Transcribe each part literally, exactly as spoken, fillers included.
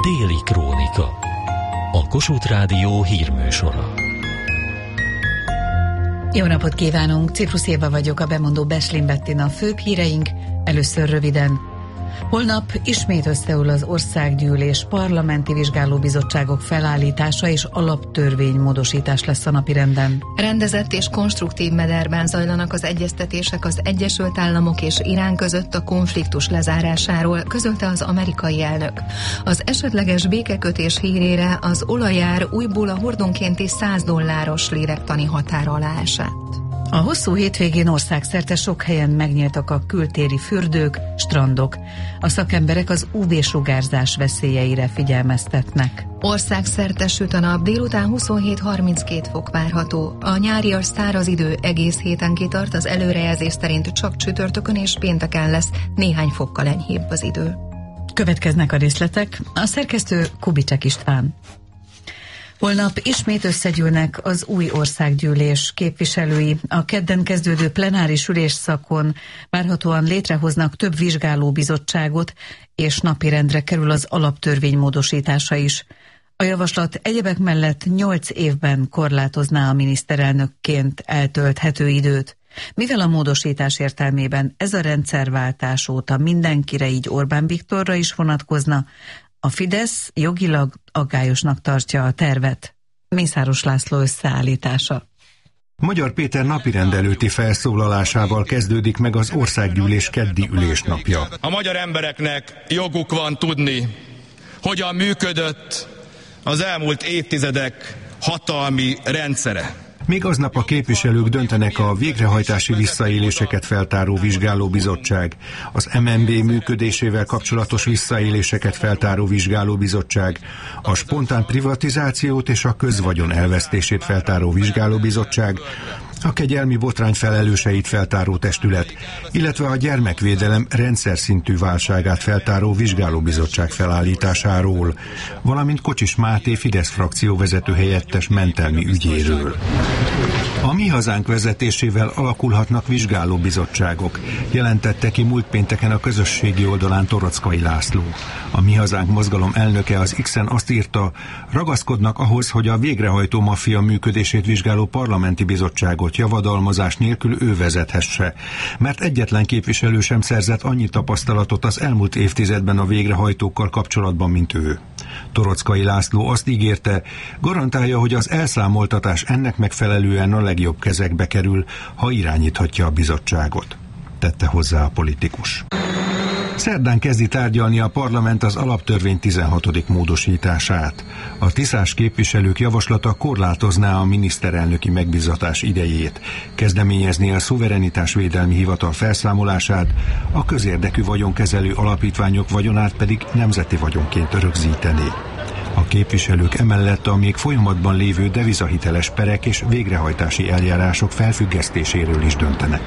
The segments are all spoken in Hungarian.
Déli Krónika. A Kossuth Rádió hírműsora. Jó napot kívánunk! Ciprus Éva vagyok, a bemondó Beslin Bettina. Főbb híreink először röviden. Holnap ismét összeül az Országgyűlés, parlamenti vizsgálóbizottságok felállítása és alaptörvénymódosítás lesz a napirenden. Rendezett és konstruktív mederben zajlanak az egyeztetések az Egyesült Államok és Irán között a konfliktus lezárásáról, közölte az amerikai elnök. Az esetleges békekötés hírére az olajár újból a hordonkénti száz dolláros lérektani határ alá esett. A hosszú hétvégén országszerte sok helyen megnyíltak a kültéri fürdők, strandok. A szakemberek az ú vé-sugárzás veszélyeire figyelmeztetnek. Országszerte süt a nap, délután huszonhét harminckét fok várható. A nyárias száraz idő egész héten kitart, az előrejelzés szerint csak csütörtökön és pénteken lesz néhány fokkal enyhébb az idő. Következnek a részletek. A szerkesztő Kubicek István. Holnap ismét összegyűlnek az új országgyűlés képviselői. A kedden kezdődő plenáris ülésszakon várhatóan létrehoznak több vizsgálóbizottságot, és napirendre kerül az alaptörvény módosítása is. A javaslat egyebek mellett nyolc évben korlátozná a miniszterelnökként eltölthető időt. Mivel a módosítás értelmében ez a rendszerváltás óta mindenkire, így Orbán Viktorra is vonatkozna, a Fidesz jogilag aggályosnak tartja a tervet. Mészáros László összeállítása. Magyar Péter napirend előtti felszólalásával kezdődik meg az országgyűlés keddi ülésnapja. A magyar embereknek joguk van tudni, hogyan működött az elmúlt évtizedek hatalmi rendszere. Még aznap a képviselők döntenek a végrehajtási visszaéléseket feltáró vizsgálóbizottság, az em en bé működésével kapcsolatos visszaéléseket feltáró vizsgálóbizottság, a spontán privatizációt és a közvagyon elvesztését feltáró vizsgálóbizottság, a kegyelmi botrány felelőseit feltáró testület, illetve a gyermekvédelem rendszer szintű válságát feltáró vizsgálóbizottság felállításáról, valamint Kocsis Máté Fidesz frakció vezető helyettes mentelmi ügyéről. A Mi Hazánk vezetésével alakulhatnak vizsgálóbizottságok, jelentette ki múlt pénteken a közösségi oldalán Toroczkai László. A Mi Hazánk mozgalom elnöke az X-en azt írta, ragaszkodnak ahhoz, hogy a végrehajtó maffia működését vizsgáló parlamenti bizottságot javadalmazás nélkül ő vezethesse, mert egyetlen képviselő sem szerzett annyi tapasztalatot az elmúlt évtizedben a végrehajtókkal kapcsolatban, mint ő. Toroczkai László azt ígérte, garantálja, hogy az elszámoltatás ennek megfelelően a legjobb kezekbe kerül, ha irányíthatja a bizottságot, tette hozzá a politikus. Szerdán kezdi tárgyalni a parlament az alaptörvény tizenhatodik módosítását. A tiszás képviselők javaslata korlátozná a miniszterelnöki megbízatás idejét, kezdeményezni a szuverenitásvédelmi hivatal felszámolását, a közérdekű vagyonkezelő alapítványok vagyonát pedig nemzeti vagyonként rögzíteni. A képviselők emellett a még folyamatban lévő devizahiteles perek és végrehajtási eljárások felfüggesztéséről is döntenek.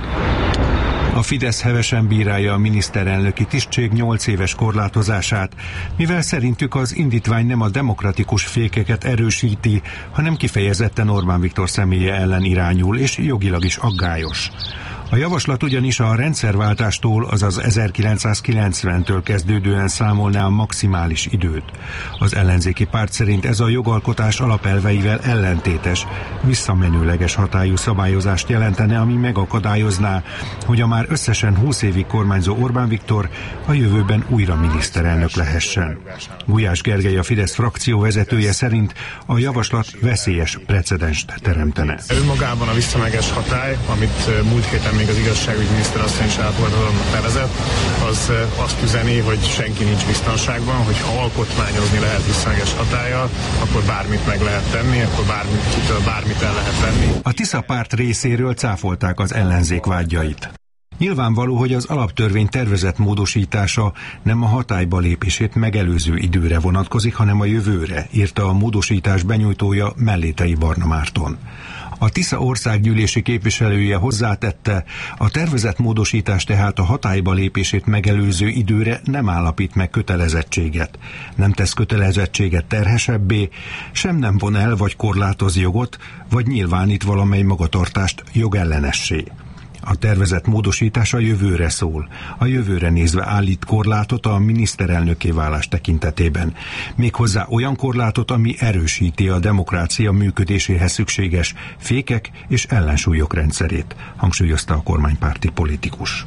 A Fidesz hevesen bírálja a miniszterelnöki tisztség nyolc éves korlátozását, mivel szerintük az indítvány nem a demokratikus fékeket erősíti, hanem kifejezetten Orbán Viktor személye ellen irányul, és jogilag is aggályos. A javaslat ugyanis a rendszerváltástól, azaz ezerkilencszázkilencventől kezdődően számolná a maximális időt. Az ellenzéki párt szerint ez a jogalkotás alapelveivel ellentétes, visszamenőleges hatályú szabályozást jelentene, ami megakadályozná, hogy a már összesen húsz évig kormányzó Orbán Viktor a jövőben újra miniszterelnök lehessen. Gulyás Gergely, a Fidesz frakció vezetője szerint a javaslat veszélyes precedenst teremtene. Önmagában a visszamenőleges hatály, amit múlt héten még az igazságügyminiszter asszony is átoldatomnak nevezett, az azt üzeni, hogy senki nincs biztonságban, hogy ha alkotmányozni lehet visszamenőleges hatállyal, akkor bármit meg lehet tenni, akkor bármit, bármit el lehet venni. A Tisza párt részéről cáfolták az ellenzék vágyait. Nyilvánvaló, hogy az alaptörvény tervezett módosítása nem a hatályba lépését megelőző időre vonatkozik, hanem a jövőre, írta a módosítás benyújtója, Mellétei Barna Márton. A Tisza országgyűlési képviselője hozzátette, a tervezett módosítás tehát a hatályba lépését megelőző időre nem állapít meg kötelezettséget. Nem tesz kötelezettséget terhesebbé, sem nem von el vagy korlátoz jogot, vagy nyilvánít valamely magatartást jogellenessé. A tervezett módosítás a jövőre szól. A jövőre nézve állít korlátot a miniszterelnöké válás tekintetében. Méghozzá olyan korlátot, ami erősíti a demokrácia működéséhez szükséges fékek és ellensúlyok rendszerét, hangsúlyozta a kormánypárti politikus.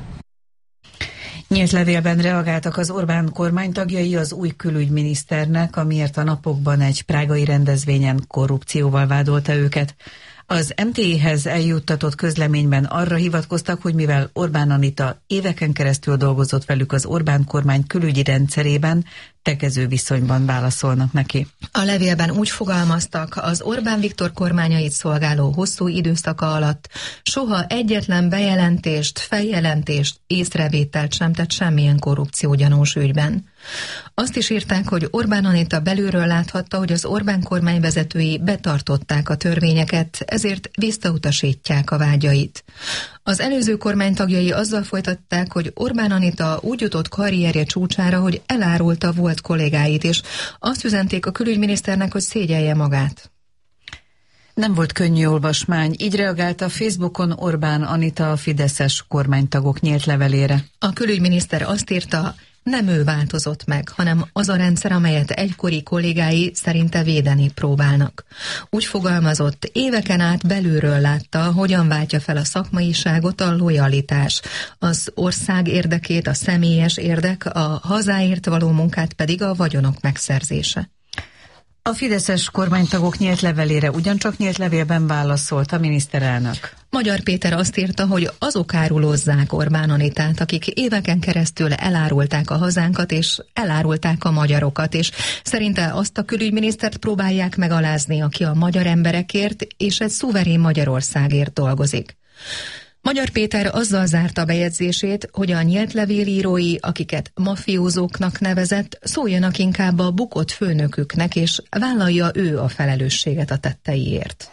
Nyílt levélben reagáltak az Orbán kormány tagjai az új külügyminiszternek, amiért a napokban egy prágai rendezvényen korrupcióval vádolta őket. Az em té é-hez eljuttatott közleményben arra hivatkoztak, hogy mivel Orbán Anita éveken keresztül dolgozott velük az Orbán kormány külügyi rendszerében, tekező viszonyban válaszolnak neki. A levélben úgy fogalmaztak, az Orbán Viktor kormányait szolgáló hosszú időszaka alatt soha egyetlen bejelentést, feljelentést, észrevételt sem tett semmilyen korrupciógyanús ügyben. Azt is írták, hogy Orbán Anita belülről láthatta, hogy az Orbán kormány vezetői betartották a törvényeket, ezért visszautasítják a vágyait. Az előző kormány tagjai azzal folytatták, hogy Orbán Anita úgy jutott karrierje csúcsára, hogy elárulta volt kollégáit, és azt üzenték a külügyminiszternek, hogy szégyelje magát. Nem volt könnyű olvasmány, így reagált a Facebookon Orbán Anita a fideszes kormánytagok nyílt levelére. A külügyminiszter azt írta, nem ő változott meg, hanem az a rendszer, amelyet egykori kollégái szerinte védeni próbálnak. Úgy fogalmazott, éveken át belülről látta, hogyan váltja fel a szakmaiságot a lojalitás, az ország érdekét, a személyes érdek, a hazáért való munkát pedig a vagyonok megszerzése. A fideszes kormánytagok nyílt levelére ugyancsak nyílt levélben válaszolt a miniszterelnök. Magyar Péter azt írta, hogy azok árulozzák Orbán Anitát, akik éveken keresztül elárulták a hazánkat és elárulták a magyarokat, és szerinte azt a külügyminisztert próbálják megalázni, aki a magyar emberekért és egy szuverén Magyarországért dolgozik. Magyar Péter azzal zárta a bejegyzését, hogy a nyílt levélírói, akiket mafiózóknak nevezett, szóljanak inkább a bukott főnöküknek, és vállalja ő a felelősséget a tetteiért.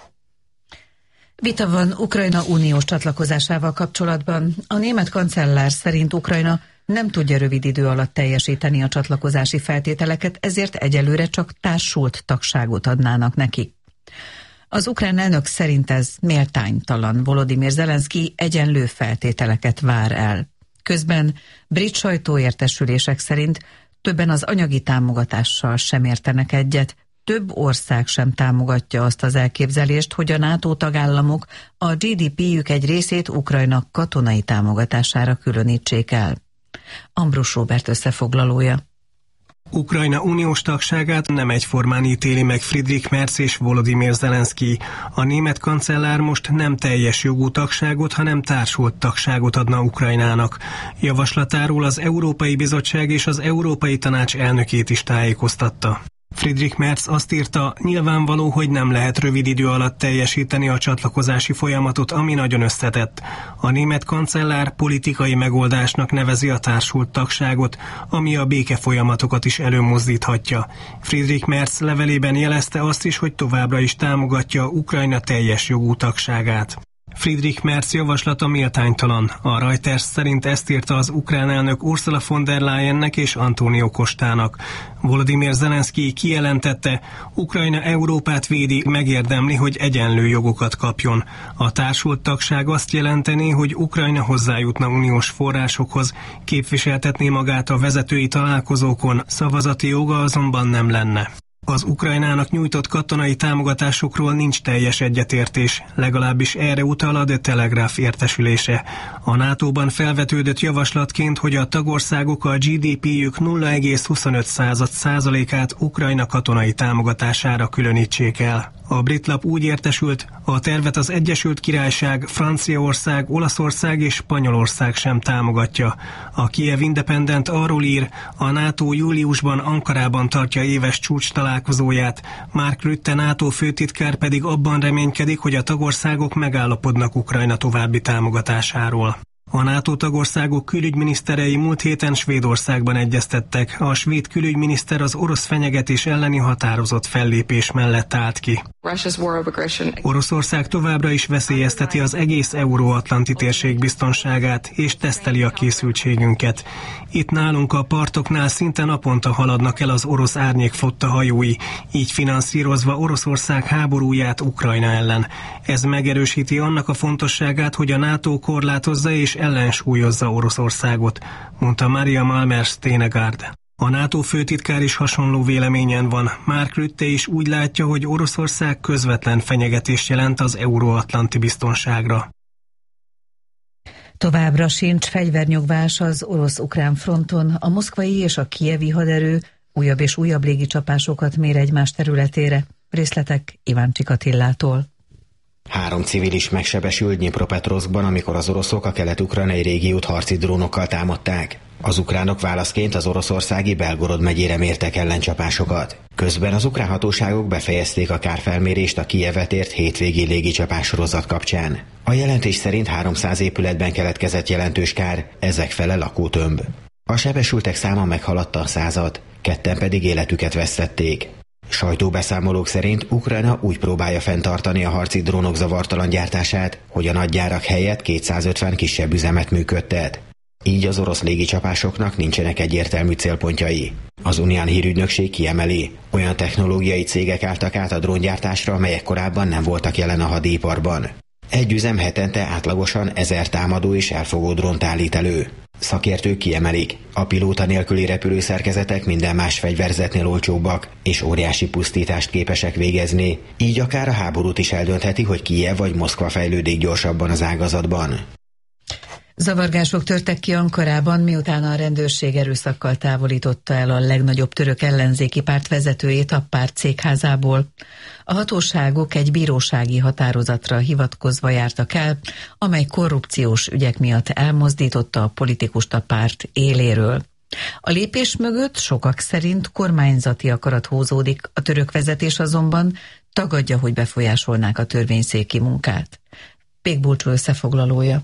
Vita van Ukrajna uniós csatlakozásával kapcsolatban. A német kancellár szerint Ukrajna nem tudja rövid idő alatt teljesíteni a csatlakozási feltételeket, ezért egyelőre csak társult tagságot adnának neki. Az ukrán elnök szerint ez méltánytalan. Volodymyr Zelenszky egyenlő feltételeket vár el. Közben brit sajtóértesülések szerint többen az anyagi támogatással sem értenek egyet. Több ország sem támogatja azt az elképzelést, hogy a NATO tagállamok a gé dé pé-jük egy részét Ukrajna katonai támogatására különítsék el. Ambrus Róbert összefoglalója. Ukrajna uniós tagságát nem egyformán ítéli meg Friedrich Merz és Volodymyr Zelenszky. A német kancellár most nem teljes jogú tagságot, hanem társult tagságot adna Ukrajnának. Javaslatáról az Európai Bizottság és az Európai Tanács elnökét is tájékoztatta. Friedrich Merz azt írta, nyilvánvaló, hogy nem lehet rövid idő alatt teljesíteni a csatlakozási folyamatot, ami nagyon összetett. A német kancellár politikai megoldásnak nevezi a társult tagságot, ami a béke folyamatokat is előmozdíthatja. Friedrich Merz levelében jelezte azt is, hogy továbbra is támogatja Ukrajna teljes jogú tagságát. Friedrich Merz javaslata méltánytalan. A Reuters szerint ezt írta az ukrán elnök Ursula von der Leyennek és Antonio Costának. Volodymyr Zelenszky kijelentette, Ukrajna Európát védi, megérdemli, hogy egyenlő jogokat kapjon. A társult tagság azt jelenteni, hogy Ukrajna hozzájutna uniós forrásokhoz, képviseltetné magát a vezetői találkozókon, szavazati joga azonban nem lenne. Az Ukrajnának nyújtott katonai támogatásokról nincs teljes egyetértés, legalábbis erre utal a The Telegraph értesülése. A nátóban felvetődött javaslatként, hogy a tagországok a gé dé pé-jük nulla egész huszonöt százalékát Ukrajna katonai támogatására különítsék el. A brit lap úgy értesült, a tervet az Egyesült Királyság, Franciaország, Olaszország és Spanyolország sem támogatja. A Kiev Independent arról ír, a NATO júliusban Ankarában tartja éves csúcs találkozóját, Mark Rutte NATO főtitkár pedig abban reménykedik, hogy a tagországok megállapodnak Ukrajna további támogatásáról. A NATO tagországok külügyminiszterei múlt héten Svédországban egyeztettek, a svéd külügyminiszter az orosz fenyegetés elleni határozott fellépés mellett állt ki. Oroszország továbbra is veszélyezteti az egész euró-atlanti térség biztonságát, és teszteli a készültségünket. Itt nálunk a partoknál szinte naponta haladnak el az orosz árnyékflotta hajói, így finanszírozva Oroszország háborúját Ukrajna ellen. Ez megerősíti annak a fontosságát, hogy a NATO korlátozza és ellensúlyozza Oroszországot, mondta Maria Malmers-Stenegard. A NATO főtitkár is hasonló véleményen van. Mark Rutte is úgy látja, hogy Oroszország közvetlen fenyegetést jelent az euróatlanti biztonságra. Továbbra sincs fegyvernyugvás az orosz-ukrán fronton. A moszkvai és a kijevi haderő újabb és újabb légicsapásokat mér egymás területére. Részletek Iváncsik Attillától. Három civil is megsebesült Dnyipropetroszkban, amikor az oroszok a kelet-ukrajnai régiót harci drónokkal támadták. Az ukránok válaszként az oroszországi Belgorod megyére mértek ellencsapásokat. Közben az ukrán hatóságok befejezték a kárfelmérést a Kijevet ért hétvégi légicsapássorozat kapcsán. A jelentés szerint háromszáz épületben keletkezett jelentős kár, ezek fele lakótömb. A sebesültek száma meghaladta a százat, ketten pedig életüket vesztették. Sajtóbeszámolók szerint Ukrajna úgy próbálja fenntartani a harci drónok zavartalan gyártását, hogy a nagygyárak helyett kétszázötven kisebb üzemet működtet. Így az orosz légicsapásoknak nincsenek egyértelmű célpontjai. Az Unián hírügynökség kiemeli, olyan technológiai cégek álltak át a dróngyártásra, amelyek korábban nem voltak jelen a hadiiparban. Egy üzem hetente átlagosan ezer támadó és elfogó drónt állít elő. Szakértők kiemelik, a pilóta nélküli repülőszerkezetek minden más fegyverzetnél olcsóbbak, és óriási pusztítást képesek végezni, így akár a háborút is eldöntheti, hogy Kijev vagy Moszkva fejlődik gyorsabban az ágazatban. Zavargások törtek ki Ankarában, miután a rendőrség erőszakkal távolította el a legnagyobb török ellenzéki párt vezetőjét a párt székházából. A hatóságok egy bírósági határozatra hivatkozva jártak el, amely korrupciós ügyek miatt elmozdította a politikust a párt éléről. A lépés mögött sokak szerint kormányzati akarat húzódik, a török vezetés azonban tagadja, hogy befolyásolnák a törvényszéki munkát. Pék Bulcsó összefoglalója.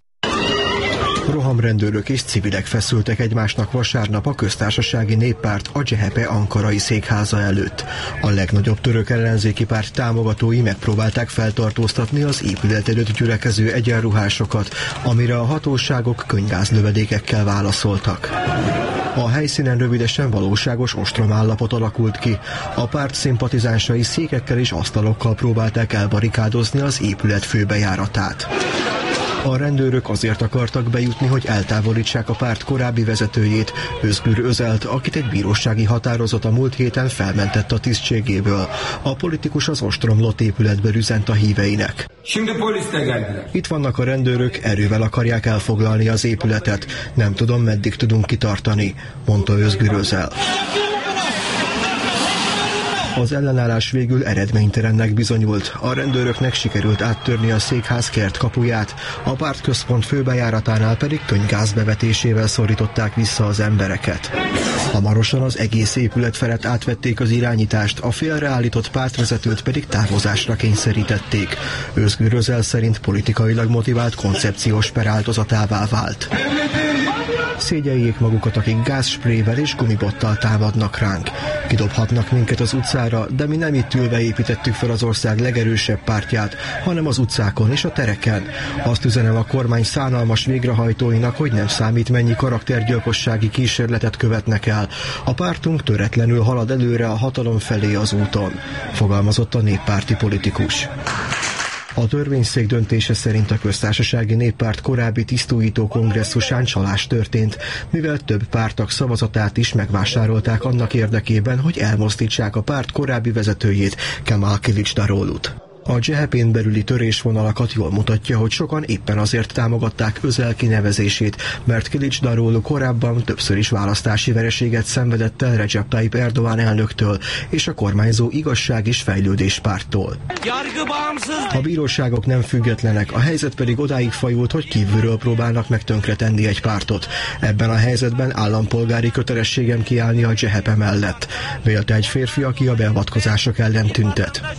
Rohamrendőrök és civilek feszültek egymásnak vasárnap a köztársasági néppárt a cé há pé ankarai székháza előtt. A legnagyobb török ellenzéki párt támogatói megpróbálták feltartóztatni az épület előtt gyülekező egyenruhásokat, amire a hatóságok könygázlövedékekkel válaszoltak. A helyszínen rövidesen valóságos ostromállapot alakult ki. A párt szimpatizánsai székekkel és asztalokkal próbálták elbarikádozni az épület főbejáratát. A rendőrök azért akartak bejutni, hogy eltávolítsák a párt korábbi vezetőjét, Özgür Özelt, akit egy bírósági határozat a múlt héten felmentett a tisztségéből. A politikus az ostromlott épületből üzent a híveinek. Itt vannak a rendőrök, erővel akarják elfoglalni az épületet. Nem tudom, meddig tudunk kitartani, mondta Özgür Özel. Az ellenállás végül eredménytelennek bizonyult. A rendőröknek sikerült áttörni a székház kertkapuját, a pártközpont főbejáratánál pedig könyvgáz bevetésével szorították vissza az embereket. Hamarosan az egész épület felett átvették az irányítást, a félreállított pártvezetőt pedig távozásra kényszerítették. Özgür Özel szerint politikailag motivált koncepciós per áldozatává vált. Szégyeljék magukat, akik gázsprével és gumibottal támadnak ránk. Kidobhatnak minket az utcára, de mi nem itt ülve építettük fel az ország legerősebb pártját, hanem az utcákon és a tereken. Azt üzenem a kormány szánalmas végrehajtóinak, hogy nem számít, mennyi karaktergyilkossági kísérletet követnek el. A pártunk töretlenül halad előre a hatalom felé az úton, fogalmazott a néppárti politikus. A törvényszék döntése szerint a köztársasági néppárt korábbi tisztújító kongresszusán csalás történt, mivel több párttag szavazatát is megvásárolták annak érdekében, hogy elmozdítsák a párt korábbi vezetőjét, Kemal Kılıçdaroğlu't. A cé há pén belüli törésvonalakat jól mutatja, hogy sokan éppen azért támogatták Özel kinevezését, mert Kılıçdaroğlu korábban többször is választási vereséget szenvedett el Recep Tayyip Erdoğan elnöktől és a kormányzó Igazság és Fejlődés párttól. A bíróságok nem függetlenek, a helyzet pedig odáig fajult, hogy kívülről próbálnak meg tönkretenni egy pártot. Ebben a helyzetben állampolgári kötelességem kiállni a cé há pé mellett, vélte egy férfi, aki a beavatkozások ellen tüntet.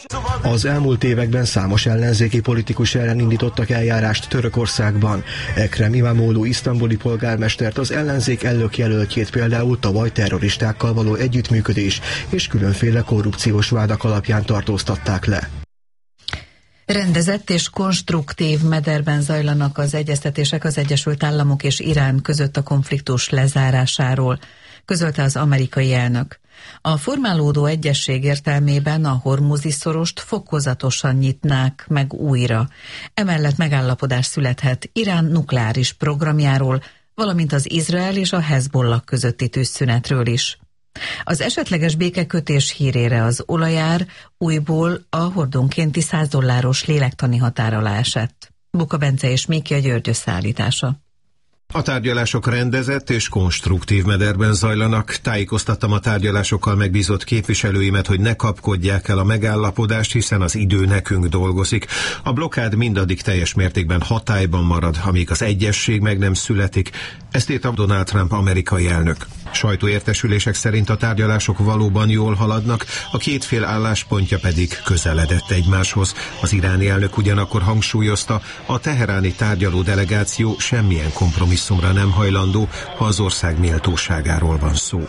Az elmúlt években számos ellenzéki politikus ellen indítottak eljárást Törökországban. Ekrem İmamoğlu isztambuli polgármestert, az ellenzék elnökjelöltjét például tavaly terroristákkal való együttműködés és különféle korrupciós vádak alapján tartóztatták le. Rendezett és konstruktív mederben zajlanak az egyeztetések az Egyesült Államok és Irán között a konfliktus lezárásáról, közölte az amerikai elnök. A formálódó egyezség értelmében a Hormuzi-szorost fokozatosan nyitnák meg újra. Emellett megállapodás születhet Irán nukleáris programjáról, valamint az Izrael és a Hezbollah közötti tűzszünetről is. Az esetleges békekötés hírére az olajár újból a hordónkénti száz dolláros lélektani határ alá esett. Buka Bence és Mékia György összeállítása. A tárgyalások rendezett és konstruktív mederben zajlanak. Tájékoztattam a tárgyalásokkal megbízott képviselőimet, hogy ne kapkodják el a megállapodást, hiszen az idő nekünk dolgozik. A blokkád mindaddig teljes mértékben hatályban marad, amíg az egyesség meg nem születik. Ezt írta Donald Trump amerikai elnök. Sajtóértesülések szerint a tárgyalások valóban jól haladnak, a két fél álláspontja pedig közeledett egymáshoz. Az iráni elnök ugyanakkor hangsúlyozta, a teheráni tárgyaló delegáció semmilyen kompromisszumra nem hajlandó, ha az ország méltóságáról van szó.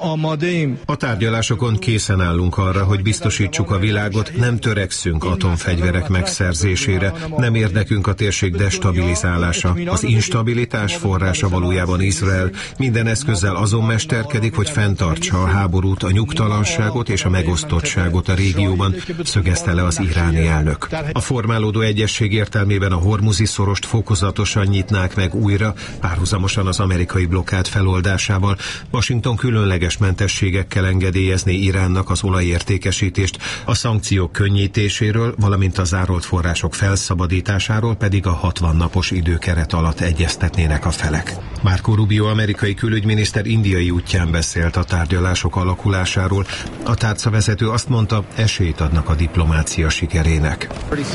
A tárgyalásokon készen állunk arra, hogy biztosítsuk a világot, nem törekszünk atomfegyverek megszerzésére, nem érdekünk a térség destabilizálása. Az instabilitás forrása valójában Izrael, minden eszközzel azon mesterkedik, hogy fenntartsa a háborút, a nyugtalanságot és a megosztottságot a régióban, szögezte le az iráni elnök. A formálódó egyezség értelmében a Hormuzi-szorost fokozatosan nyitnák meg újra, párhuzamosan az amerikai blokkád feloldásával. Washington különleges mentességekkel engedélyezni Iránnak az olajértékesítést, a szankciók könnyítéséről, valamint a zárolt források felszabadításáról pedig a hatvan napos időkeret alatt egyeztetnének a felek. Marco Rubio amerikai külügyminiszter indiai útján beszélt a tárgyalások alakulásáról. A tárcavezető azt mondta, esélyt adnak a diplomácia sikerének.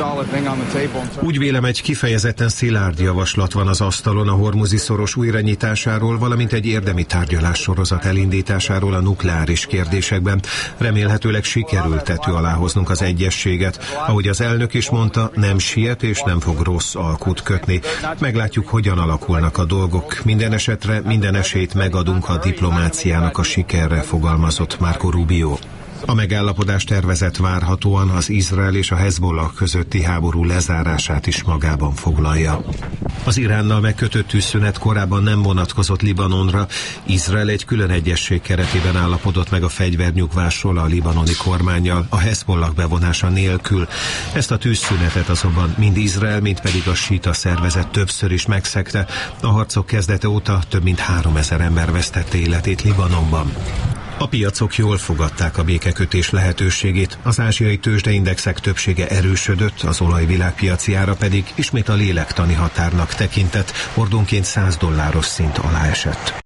Úgy vélem, egy kifejezetten szilárd javaslat van az asztalon a Hormuzi-szoros újranyitásáról, valamint egy érdemi tárgyalássorozat elindításáról a nukleáris kérdésekben. Remélhetőleg sikerül tető alá hoznunk az egyességet. Ahogy az elnök is mondta, nem siet és nem fog rossz alkut kötni. Meglátjuk, hogyan alakulnak a dolgok. Minden esetre minden esélyt megadunk a diplomáciának a sikerre, fogalmazott Marco Rubio. A megállapodás tervezet várhatóan az Izrael és a Hezbollah közötti háború lezárását is magában foglalja. Az Iránnal megkötött tűzszünet korábban nem vonatkozott Libanonra. Izrael egy külön egyezség keretében állapodott meg a fegyvernyugvásról a libanoni kormánnyal, a Hezbollah bevonása nélkül. Ezt a tűzszünetet azonban mind Izrael, mind pedig a síta szervezet többször is megszegte. A harcok kezdete óta több mint háromezer ember vesztette életét Libanonban. A piacok jól fogadták a békekötés lehetőségét, az ázsiai tőzsdeindexek többsége erősödött, az olaj világpiaci ára pedig ismét a lélektani határnak tekintett, hordónként száz dolláros szint alá esett.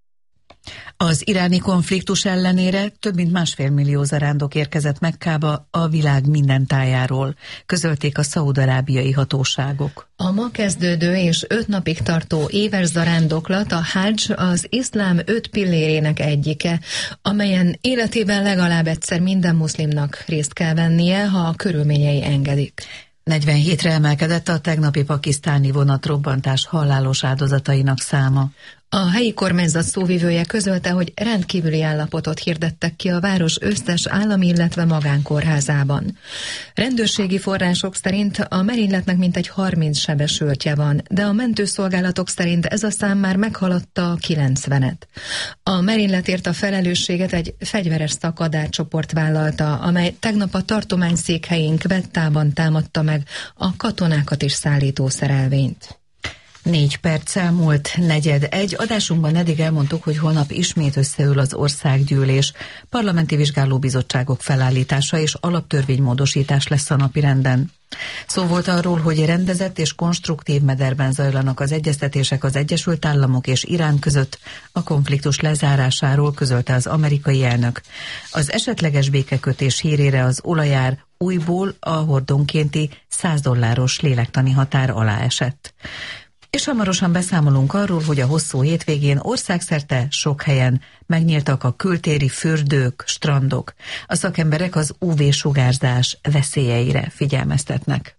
Az iráni konfliktus ellenére több mint másfél millió zarándok érkezett Mekkába a világ minden tájáról, közölték a szaúd-arábiai hatóságok. A ma kezdődő és öt napig tartó éves zarándoklat, a hadzs, az iszlám öt pillérének egyike, amelyen életében legalább egyszer minden muszlimnak részt kell vennie, ha a körülményei engedik. negyvenhétre emelkedett a tegnapi pakisztáni vonatrobbantás halálos áldozatainak száma. A helyi kormányzat szóvivője közölte, hogy rendkívüli állapotot hirdettek ki a város összes állami, illetve magánkórházában. Rendőrségi források szerint a merényletnek mintegy harminc sebesültje van, de a mentőszolgálatok szerint ez a szám már meghaladta a kilencvenet. A merényletért a felelősséget egy fegyveres szakadárcsoport vállalta, amely tegnap a tartomány székhelyén Kvettában támadta meg a katonákat is szállító szerelvényt. Négy perccel múlt negyed egy. Adásunkban eddig elmondtuk, hogy holnap ismét összeül az országgyűlés. Parlamenti vizsgálóbizottságok felállítása és alaptörvénymódosítás lesz a napirenden. Szó volt arról, hogy rendezett és konstruktív mederben zajlanak az egyeztetések az Egyesült Államok és Irán között a konfliktus lezárásáról, közölte az amerikai elnök. Az esetleges békekötés hírére az olajár újból a hordónkénti száz dolláros lélektani határ alá esett. És hamarosan beszámolunk arról, hogy a hosszú hétvégén országszerte sok helyen megnyíltak a kültéri fürdők, strandok. A szakemberek az ú vé-sugárzás veszélyeire figyelmeztetnek.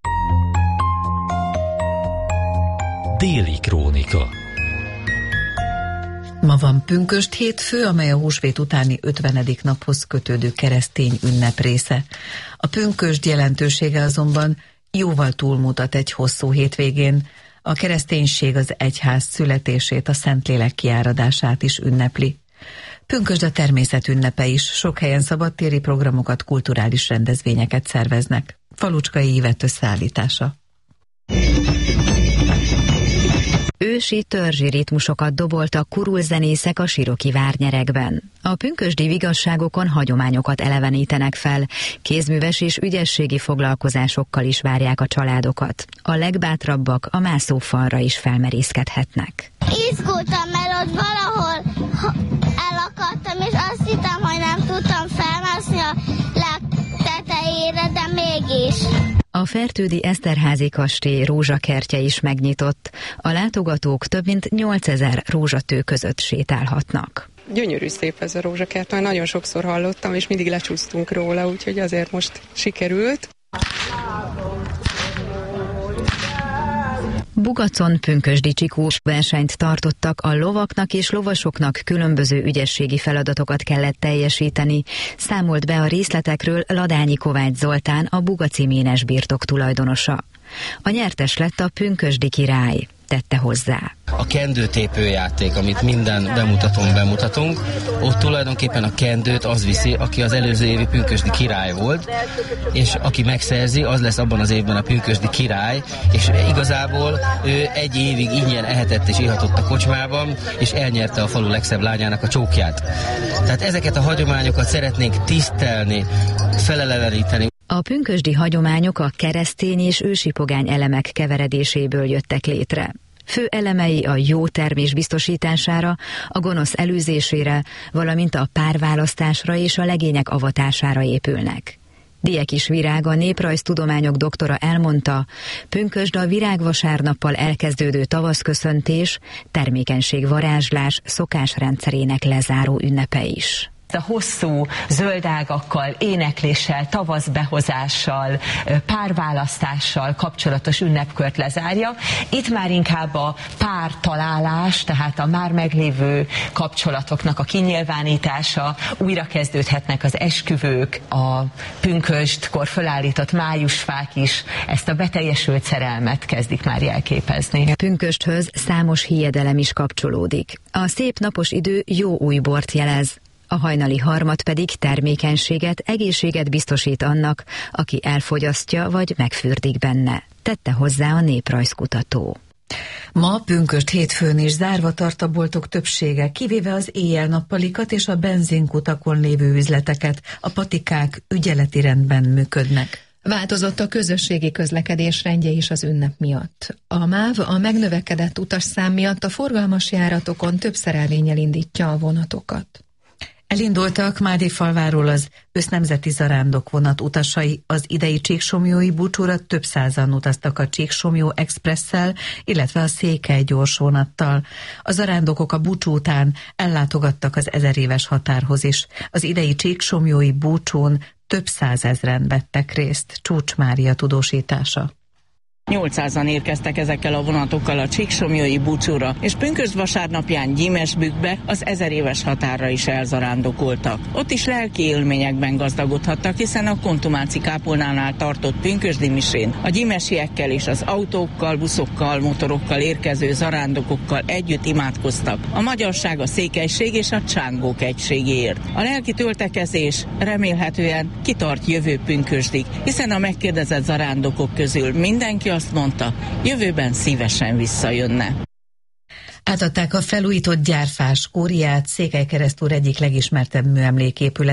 Déli krónika. Ma van pünkösd hétfő, amely a húsvét utáni ötvenedik naphoz kötődő keresztény ünnep része. A pünkösd jelentősége azonban jóval túlmutat egy hosszú hétvégén. A kereszténység az egyház születését, a Szentlélek kiáradását is ünnepli. Pünkösd a természet ünnepe is, sok helyen szabadtéri programokat, kulturális rendezvényeket szerveznek. Falucskai Ivett összeállítása. Ősi törzsi ritmusokat doboltak kurulzenészek a siroki várnyerekben. A pünkösdi vigasságokon hagyományokat elevenítenek fel, kézműves és ügyességi foglalkozásokkal is várják a családokat. A legbátrabbak a mászófalra is felmerészkedhetnek. Izgultam, mert ott valahol elakadtam, és azt hittem, hogy nem tudtam felmászni a legtetejére, de mégis. A Fertődi Eszterházy kastély rózsakertje is megnyitott. A látogatók több mint nyolcezer rózsatő között sétálhatnak. Gyönyörű szép ez a rózsakert, már nagyon sokszor hallottam, és mindig lecsúsztunk róla, úgyhogy azért most sikerült. Bugacon pünkösdi csikós versenyt tartottak, a lovaknak és lovasoknak különböző ügyességi feladatokat kellett teljesíteni. Számolt be a részletekről Ladányi Kovács Zoltán, a bugaci ménes birtok tulajdonosa. A nyertes lett a pünkösdi király, tette hozzá. A kendőtépőjáték, amit minden bemutatón bemutatunk, ott tulajdonképpen a kendőt az viszi, aki az előző évi pünkösdi király volt, és aki megszerzi, az lesz abban az évben a pünkösdi király, és igazából ő egy évig ingyen ehetett és ihatott a kocsmában, és elnyerte a falu legszebb lányának a csókját. Tehát ezeket a hagyományokat szeretnénk tisztelni, feleleveníteni. A pünkösdi hagyományok a keresztény és ősipogány elemek keveredéséből jöttek létre. Fő elemei a jó termés biztosítására, a gonosz elűzésére, valamint a párválasztásra és a legények avatására épülnek. Diekis Virág, a néprajztudományok doktora elmondta, pünkösd a virágvasárnappal elkezdődő tavaszköszöntés, termékenységvarázslás szokásrendszerének lezáró ünnepe is. A hosszú zöldágakkal, énekléssel, tavaszbehozással, párválasztással kapcsolatos ünnepkört lezárja. Itt már inkább a pártalálás, tehát a már meglévő kapcsolatoknak a kinyilvánítása, újra kezdődhetnek az esküvők, a pünkösdkor fölállított májusfák is ezt a beteljesült szerelmet kezdik már jelképezni. Pünkösdhöz számos hiedelem is kapcsolódik. A szép napos idő jó új bort jelez. A hajnali harmad pedig termékenységet, egészséget biztosít annak, aki elfogyasztja vagy megfürdik benne, tette hozzá a néprajzkutató. Ma pünkösd hétfőn is zárva tart a boltok többsége, kivéve az éjjel-nappalikat és a benzinkutakon lévő üzleteket. A patikák ügyeleti rendben működnek. Változott a közösségi közlekedés rendje is az ünnep miatt. A MÁV a megnövekedett utasszám miatt a forgalmas járatokon több szerelvénnyel indítja a vonatokat. Elindultak Mádéfalváról az össznemzeti zarándok vonat utasai, az idei Csíksomlyói búcsúra több százan utaztak a Csíksomlyó expresszel, illetve a Székely gyorsvonattal. A zarándokok a búcsú után ellátogattak az ezeréves határhoz is. Az idei Csíksomlyói búcsún több százezren vettek részt. Csúcs Mária tudósítása. nyolcszázan érkeztek ezekkel a vonatokkal a Csíksomlyói búcsúra, és pünkösd vasárnapján Gyimesbükkbe, az ezeréves határra is elzarándokoltak. Ott is lelki élményekben gazdagodhattak, hiszen a Kontumáci kápolnánál tartott pünkösdi misén a gyimesiekkel és az autókkal, buszokkal, motorokkal érkező zarándokokkal együtt imádkoztak a magyarság, a székelység és a csángók egységéért. A lelki töltekezés remélhetően kitart jövő pünkösdig, hiszen a megkérdezett zarándokok közül mindenki azt mondta, jövőben szívesen visszajönne. Átadták a felújított gyárfás kóriát, Székelykeresztúr egyik legismertebb műemléképület.